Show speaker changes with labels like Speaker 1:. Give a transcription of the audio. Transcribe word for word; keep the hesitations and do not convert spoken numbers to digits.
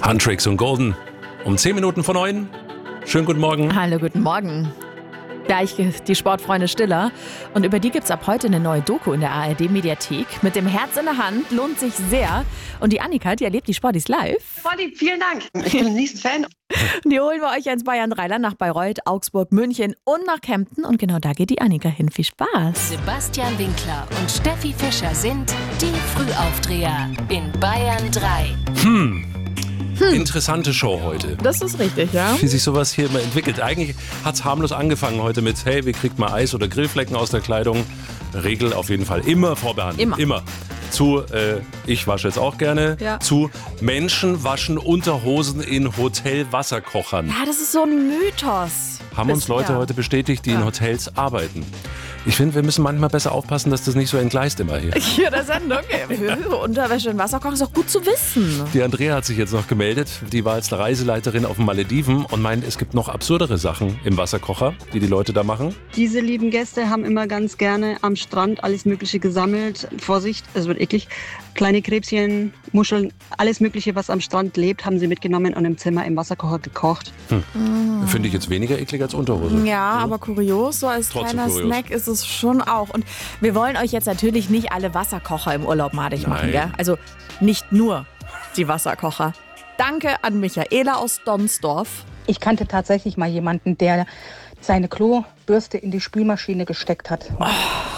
Speaker 1: Huntrix und Golden. Um zehn Minuten vor neun. Schönen guten Morgen.
Speaker 2: Hallo, guten Morgen. Gleich die Sportfreunde Stiller. Und über die gibt es ab heute eine neue Doku in der A R D-Mediathek. Mit dem Herz in der Hand, lohnt sich sehr. Und die Annika, die erlebt die Sportis live.
Speaker 3: Voll lieb, vielen Dank. Ich bin ein Riesenfan.
Speaker 2: Die holen wir euch ins Bayern drei Land nach Bayreuth, Augsburg, München und nach Kempten. Und genau da geht die Annika hin. Viel Spaß.
Speaker 4: Sebastian Winkler und Steffi Fischer sind die Frühaufdreher in Bayern drei.
Speaker 1: Hm. Hm. Interessante Show heute.
Speaker 2: Das ist richtig, ja.
Speaker 1: Wie sich sowas hier immer entwickelt. Eigentlich hat es harmlos angefangen heute mit, hey, wie kriegt man Eis oder Grillflecken aus der Kleidung? Regel auf jeden Fall immer vorbehandelt.
Speaker 2: Immer.
Speaker 1: Immer. Zu, äh, ich wasche jetzt auch gerne,
Speaker 2: ja.
Speaker 1: zu Menschen waschen Unterhosen in Hotelwasserkochern.
Speaker 2: Ja, das ist so ein Mythos.
Speaker 1: Haben uns Leute
Speaker 2: ja.
Speaker 1: heute bestätigt, die
Speaker 2: ja.
Speaker 1: in Hotels arbeiten. Ich finde, wir müssen manchmal besser aufpassen, dass das nicht so entgleist immer hier.
Speaker 2: Hier der Sendung. Unterwäsche und Wasserkocher ist auch gut zu wissen.
Speaker 1: Die Andrea hat sich jetzt noch gemeldet. Die war als Reiseleiterin auf den Malediven und meint, es gibt noch absurdere Sachen im Wasserkocher, die die Leute da machen.
Speaker 3: Diese lieben Gäste haben immer ganz gerne am Strand alles Mögliche gesammelt. Vorsicht, es wird eklig. Kleine Krebschen, Muscheln, alles Mögliche, was am Strand lebt, haben sie mitgenommen und im Zimmer im Wasserkocher gekocht.
Speaker 1: Hm. Mm. Finde ich jetzt weniger eklig als Unterhose.
Speaker 2: Ja, ja, aber kurios, so als
Speaker 1: Trotzdem
Speaker 2: kleiner
Speaker 1: kurios.
Speaker 2: Snack ist es schon auch. Und wir wollen euch jetzt natürlich nicht alle Wasserkocher im Urlaub madig machen, gell? Also nicht nur die Wasserkocher. Danke an Michaela aus Donsdorf.
Speaker 5: Ich kannte tatsächlich mal jemanden, der seine Klobürste in die Spülmaschine gesteckt hat.
Speaker 2: Oh,